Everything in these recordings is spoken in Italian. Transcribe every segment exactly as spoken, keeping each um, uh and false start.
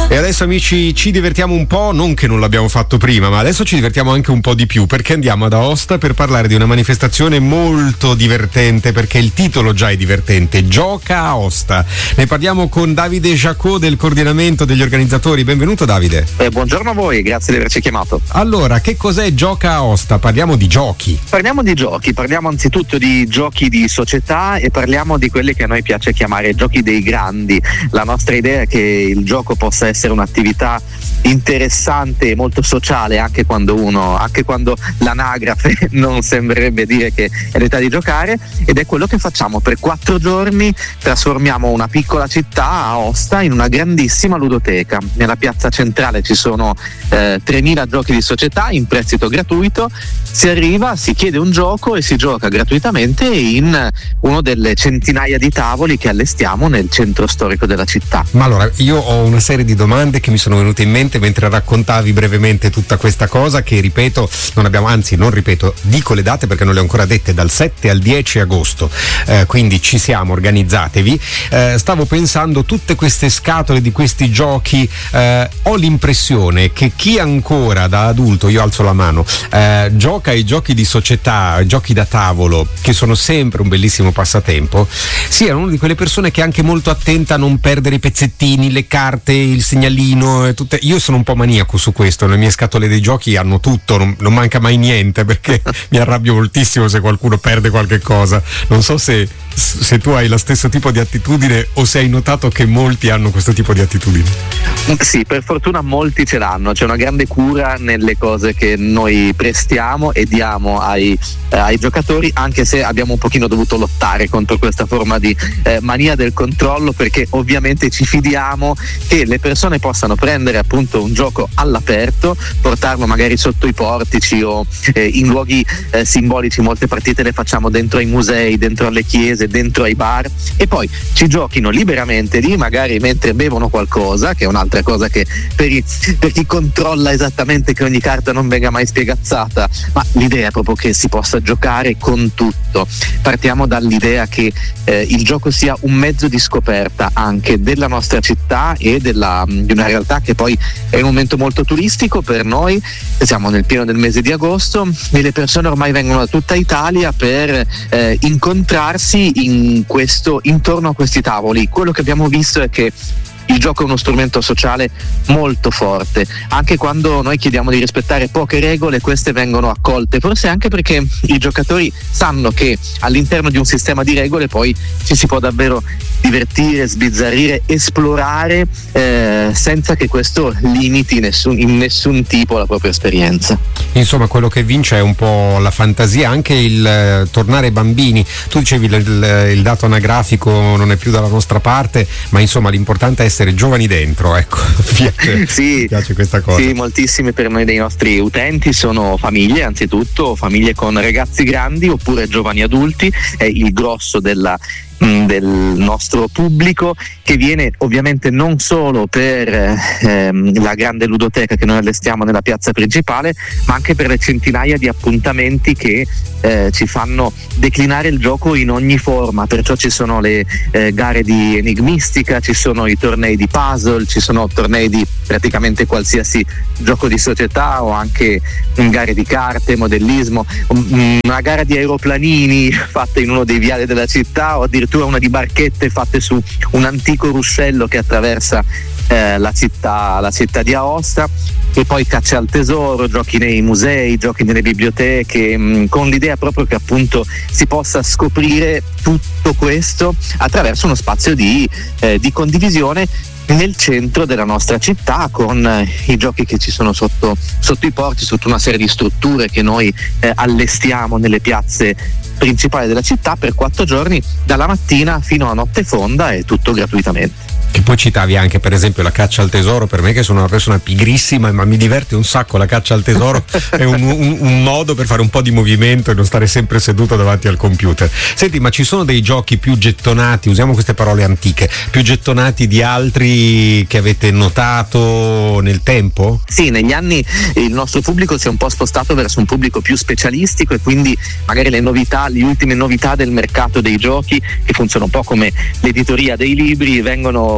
E adesso, amici, ci divertiamo un po', non che non l'abbiamo fatto prima, ma adesso ci divertiamo anche un po' di più, perché andiamo ad Aosta per parlare di una manifestazione molto divertente, perché il titolo già è divertente, Gioca Aosta. Ne parliamo con Davide Jacot del coordinamento degli organizzatori. Benvenuto, Davide. Eh, buongiorno a voi, grazie di averci chiamato. Allora, che cos'è Gioca Aosta? Parliamo di giochi. Parliamo di giochi, parliamo anzitutto di giochi di società e parliamo di quelli che a noi piace chiamare giochi dei grandi. La nostra idea è che il gioco possa essere un'attività interessante e molto sociale, anche quando uno, anche quando l'anagrafe non sembrerebbe dire che è l'età di giocare, ed è quello che facciamo per quattro giorni. Trasformiamo una piccola città, Aosta, in una grandissima ludoteca. Nella piazza centrale ci sono eh, tremila giochi di società in prestito gratuito. Si arriva, si chiede un gioco e si gioca gratuitamente in uno delle centinaia di tavoli che allestiamo nel centro storico della città. Ma allora, io ho una serie di domande che mi sono venute in mente mentre raccontavi brevemente tutta questa cosa, che ripeto, non abbiamo, anzi non ripeto, dico le date perché non le ho ancora dette, dal sette al dieci agosto, eh, quindi ci siamo, organizzatevi. Eh, stavo pensando, tutte queste scatole di questi giochi, eh, ho l'impressione che chi ancora da adulto, io alzo la mano, eh, gioca ai giochi di società, giochi da tavolo, che sono sempre un bellissimo passatempo, sia una di quelle persone che è anche molto attenta a non perdere i pezzettini, le carte, il segnalino e tutte. Io sono un po' maniaco su questo, le mie scatole dei giochi hanno tutto, non, non manca mai niente, perché mi arrabbio moltissimo se qualcuno perde qualche cosa. Non so se, se tu hai lo stesso tipo di attitudine o se hai notato che molti hanno questo tipo di attitudine. Sì, per fortuna molti ce l'hanno, c'è una grande cura nelle cose che noi prestiamo e diamo ai, eh, ai giocatori, anche se abbiamo un pochino dovuto lottare contro questa forma di eh, mania del controllo, perché ovviamente ci fidiamo che le persone possano prendere appunto un gioco all'aperto, portarlo magari sotto i portici o eh, in luoghi eh, simbolici. Molte partite le facciamo dentro ai musei, dentro alle chiese, dentro ai bar, e poi ci giochino liberamente lì, magari mentre bevono qualcosa, che è un'altra cosa che per, i, per chi controlla esattamente che ogni carta non venga mai spiegazzata, ma l'idea è proprio che si possa giocare con tutto. Partiamo dall'idea che eh, il gioco sia un mezzo di scoperta anche della nostra città e della, di una realtà che poi è un momento molto turistico per noi. Siamo nel pieno del mese di agosto e le persone ormai vengono da tutta Italia per eh, incontrarsi in questo, intorno a questi tavoli. Quello che abbiamo visto è che il gioco è uno strumento sociale molto forte, anche quando noi chiediamo di rispettare poche regole, queste vengono accolte, forse anche perché i giocatori sanno che all'interno di un sistema di regole poi ci si può davvero divertire, sbizzarrire, esplorare eh, senza che questo limiti nessun, in nessun tipo la propria esperienza. Insomma, quello che vince è un po' la fantasia, anche il eh, tornare bambini. Tu dicevi il, il, il dato anagrafico non è più dalla nostra parte, ma insomma l'importante è essere giovani dentro, ecco. Mi piace, sì, mi piace questa cosa. Sì, moltissimi per noi dei nostri utenti sono famiglie, anzitutto famiglie con ragazzi grandi oppure giovani adulti. È il grosso della del nostro pubblico, che viene ovviamente non solo per ehm, la grande ludoteca che noi allestiamo nella piazza principale, ma anche per le centinaia di appuntamenti che eh, ci fanno declinare il gioco in ogni forma. Perciò ci sono le eh, gare di enigmistica, ci sono i tornei di puzzle, ci sono tornei di praticamente qualsiasi gioco di società, o anche gare di carte, modellismo, una gara di aeroplanini fatta in uno dei viali della città, o addirittura una di barchette fatte su un antico ruscello che attraversa eh, la città, la città di Aosta. E poi caccia al tesoro, giochi nei musei, giochi nelle biblioteche, mh, con l'idea proprio che appunto si possa scoprire tutto questo attraverso uno spazio di, eh, di condivisione nel centro della nostra città, con eh, i giochi che ci sono sotto, sotto i porti, sotto una serie di strutture che noi eh, allestiamo nelle piazze principali della città per quattro giorni, dalla mattina fino a notte fonda, e tutto gratuitamente. Che poi citavi anche per esempio la caccia al tesoro. Per me, che sono una persona pigrissima, ma mi diverte un sacco la caccia al tesoro, è un, un, un modo per fare un po' di movimento e non stare sempre seduto davanti al computer. Senti, ma ci sono dei giochi più gettonati, usiamo queste parole antiche, più gettonati di altri che avete notato nel tempo? Sì, negli anni il nostro pubblico si è un po' spostato verso un pubblico più specialistico, e quindi magari le novità, le ultime novità del mercato dei giochi, che funzionano un po' come l'editoria dei libri, vengono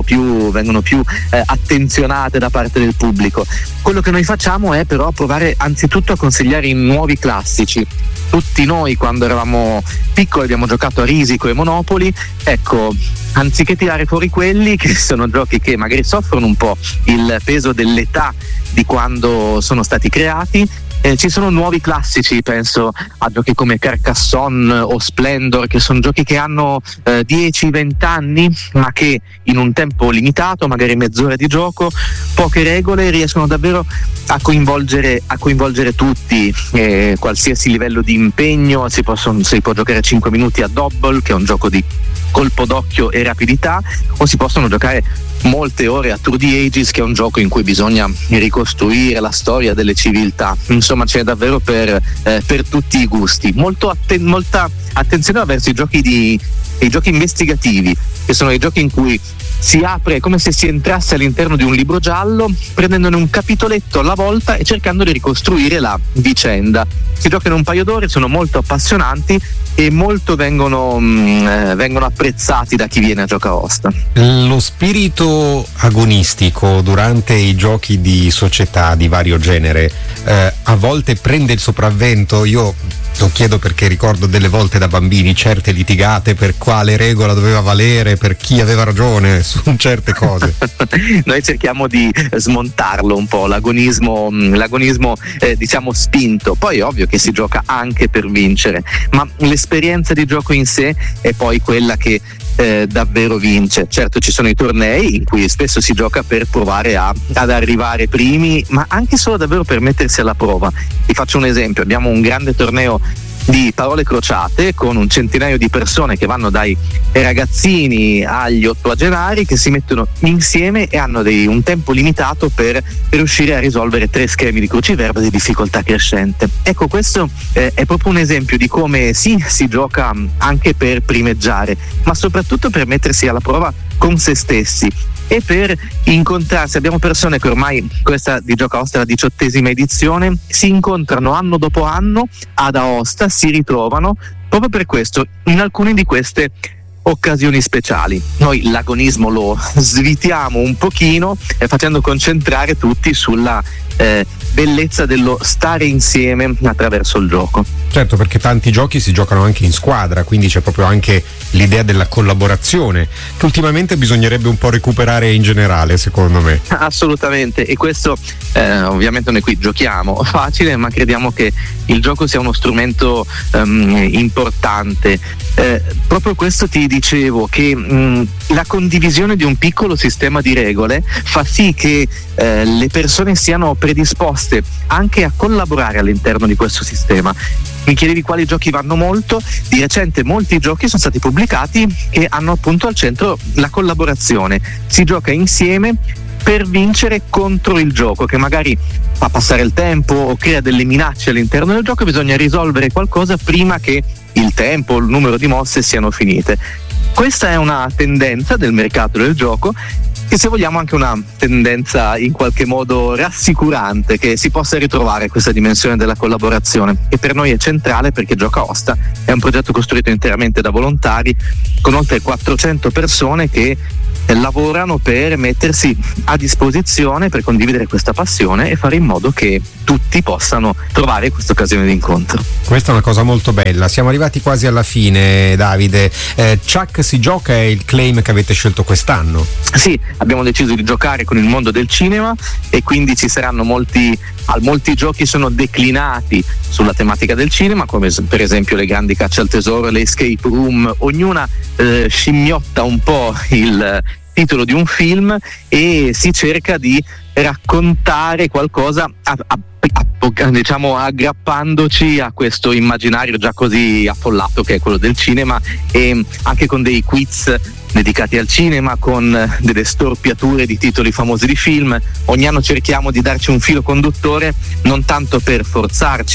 vengono più, vengono più eh, attenzionate da parte del pubblico. Quello che noi facciamo è però provare anzitutto a consigliare i nuovi classici. Tutti noi quando eravamo piccoli abbiamo giocato a Risico e Monopoli, ecco, anziché tirare fuori quelli che sono giochi che magari soffrono un po' il peso dell'età di quando sono stati creati, Eh, ci sono nuovi classici, penso a giochi come Carcassonne o Splendor, che sono giochi che hanno eh, dieci venti anni, ma che in un tempo limitato, magari mezz'ora di gioco, poche regole, riescono davvero a coinvolgere, a coinvolgere tutti, eh, qualsiasi livello di impegno. Si, possono, si può giocare cinque minuti a Dobble, che è un gioco di colpo d'occhio e rapidità, o si possono giocare molte ore a Through the Ages, che è un gioco in cui bisogna ricostruire la storia delle civiltà. Insomma, c'è davvero per, eh, per tutti i gusti. Molto atten- molta attenzione verso i giochi di i giochi investigativi, che sono i giochi in cui si apre come se si entrasse all'interno di un libro giallo, prendendone un capitoletto alla volta e cercando di ricostruire la vicenda. Si giocano un paio d'ore, sono molto appassionanti e molto vengono, mh, eh, vengono apprezzati da chi viene a Giocaosta. Lo spirito agonistico durante i giochi di società di vario genere eh, a volte prende il sopravvento. Io lo chiedo perché ricordo delle volte da bambini certe litigate per quale regola doveva valere, per chi aveva ragione su certe cose. Noi cerchiamo di smontarlo un po', l'agonismo, l'agonismo eh, diciamo spinto. Poi è ovvio che si gioca anche per vincere, ma l'esperienza di gioco in sé è poi quella che Eh, davvero vince. Certo, ci sono i tornei in cui spesso si gioca per provare a, ad arrivare primi, ma anche solo davvero per mettersi alla prova. Vi faccio un esempio: abbiamo un grande torneo di parole crociate con un centinaio di persone che vanno dai ragazzini agli ottoagenari, che si mettono insieme e hanno dei, un tempo limitato per, per riuscire a risolvere tre schemi di cruciverba di difficoltà crescente. Ecco, questo eh, è proprio un esempio di come sì, si gioca anche per primeggiare, ma soprattutto per mettersi alla prova con se stessi e per incontrarsi. Abbiamo persone che ormai, questa di Giocaosta è la diciottesima edizione, si incontrano anno dopo anno ad Aosta, si ritrovano proprio per questo, in alcune di queste occasioni speciali. Noi l'agonismo lo svitiamo un pochino eh, facendo concentrare tutti sulla eh, bellezza dello stare insieme attraverso il gioco. Certo, perché tanti giochi si giocano anche in squadra, quindi c'è proprio anche l'idea della collaborazione che ultimamente bisognerebbe un po' recuperare in generale, secondo me. Assolutamente, e questo eh, ovviamente noi qui giochiamo facile, ma crediamo che il gioco sia uno strumento um, importante. Eh, proprio questo ti dicevo, che mh, la condivisione di un piccolo sistema di regole fa sì che eh, le persone siano predisposte anche a collaborare all'interno di questo sistema. Mi chiedevi quali giochi vanno molto. Di recente molti giochi sono stati pubblicati che hanno appunto al centro la collaborazione. Si gioca insieme per vincere contro il gioco, che magari fa passare il tempo o crea delle minacce all'interno del gioco, e bisogna risolvere qualcosa prima che il tempo, il numero di mosse siano finite. Questa è una tendenza del mercato del gioco, che se vogliamo anche una tendenza in qualche modo rassicurante, che si possa ritrovare questa dimensione della collaborazione, che per noi è centrale, perché Giocaosta è un progetto costruito interamente da volontari, con oltre quattrocento persone che lavorano per mettersi a disposizione per condividere questa passione e fare in modo che tutti possano trovare questa occasione di incontro. Questa è una cosa molto bella. Siamo arrivati quasi alla fine, Davide. eh, Chuck si gioca è il claim che avete scelto quest'anno. Sì, abbiamo deciso di giocare con il mondo del cinema e quindi ci saranno molti, molti giochi sono declinati sulla tematica del cinema, come per esempio le grandi cacce al tesoro, le escape room. Ognuna eh, scimmiotta un po' il titolo di un film e si cerca di raccontare qualcosa a, a, a, diciamo aggrappandoci a questo immaginario già così affollato che è quello del cinema, e anche con dei quiz dedicati al cinema, con delle storpiature di titoli famosi di film. Ogni anno cerchiamo di darci un filo conduttore, non tanto per forzarci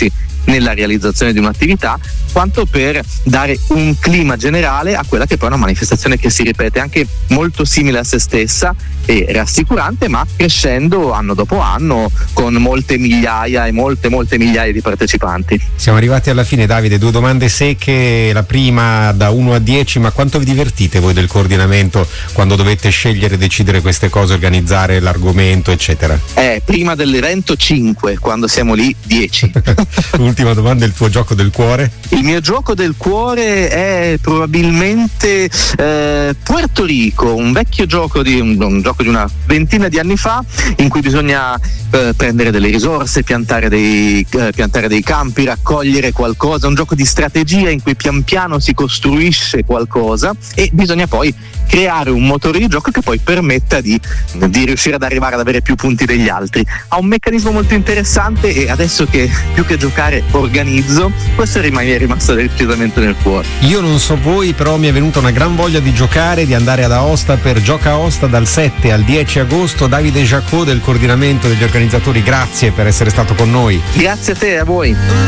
nella realizzazione di un'attività, quanto per dare un clima generale a quella che poi è una manifestazione che si ripete anche molto simile a se stessa e rassicurante, ma crescendo anno dopo anno con molte migliaia e molte molte migliaia di partecipanti. Siamo arrivati alla fine, Davide, due domande secche, la prima da uno a dieci, ma quanto vi divertite voi del coordinamento quando dovete scegliere, decidere queste cose, organizzare l'argomento eccetera? Eh, prima dell'evento cinque, quando siamo lì dieci. L'ultima domanda, il tuo gioco del cuore? Il mio gioco del cuore è probabilmente eh, Puerto Rico, un vecchio gioco di un, un gioco di una ventina di anni fa, in cui bisogna eh, prendere delle risorse, piantare dei, eh, piantare dei campi, raccogliere qualcosa, un gioco di strategia in cui pian piano si costruisce qualcosa e bisogna poi creare un motore di gioco che poi permetta di, di riuscire ad arrivare ad avere più punti degli altri. Ha un meccanismo molto interessante e adesso che più che giocare organizzo, questo rimane è rimasto decisamente nel cuore. Io non so voi, però mi è venuta una gran voglia di giocare, di andare ad Aosta per Gioca Aosta dal sette al dieci agosto. Davide Jacot del coordinamento degli organizzatori, grazie per essere stato con noi. Grazie a te e a voi.